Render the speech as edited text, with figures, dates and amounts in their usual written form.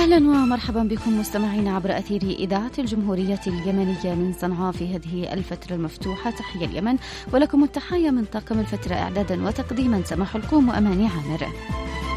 أهلا ومرحبا بكم مستمعين عبر أثير إذاعة الجمهورية اليمنية من صنعاء في هذه الفترة المفتوحة. تحية اليمن ولكم التحية من طاقم الفترة، إعدادا وتقديما سماح الكوم وأماني عامر.